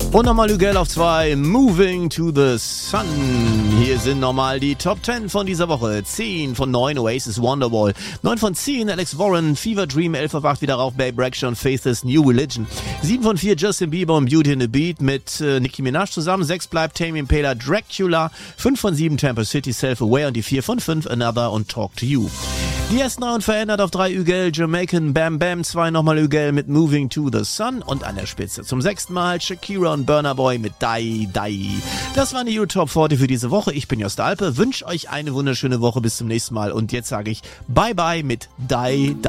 Und nochmal Hügel auf 2, Moving to the Sun. Hier sind nochmal die Top 10 von dieser Woche. 10 von 9, Oasis, Wonderwall. 9 von 10, Alex Warren, Fever Dream. 11 von 8, wieder rauf, Babe Rexha, Faith is New Religion. 7 von 4, Justin Bieber und Beauty in the Beat mit Nicki Minaj zusammen. 6 bleibt Tame Impala, Dracula. 5 von 7, Tampa City, Self Aware. Und die 4 von 5, Another und Talk to You. Die ersten 3 unverändert auf 3 Hügel, Jamaican Bam Bam. 2 nochmal Hügel mit Moving to the Sun. Und an der Spitze zum 6. Mal Shakira und Burna Boy mit Die Die. Das waren die Top 40 für diese Woche. Ich bin Jost Alpe, wünsche euch eine wunderschöne Woche, bis zum nächsten Mal. Und jetzt sage ich Bye Bye mit Die Die.